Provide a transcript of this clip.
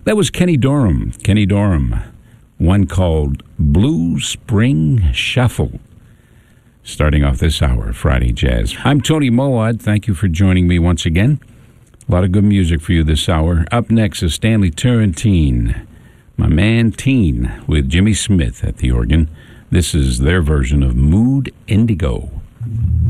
That was Kenny Dorham. Kenny Dorham. One called Blue Spring Shuffle. Starting off this hour of Friday Jazz. I'm Tony Moad. Thank you for joining me once again. A lot of good music for you this hour. Up next is Stanley Turrentine. My man Teen with Jimmy Smith at the organ. This is their version of Mood Indigo.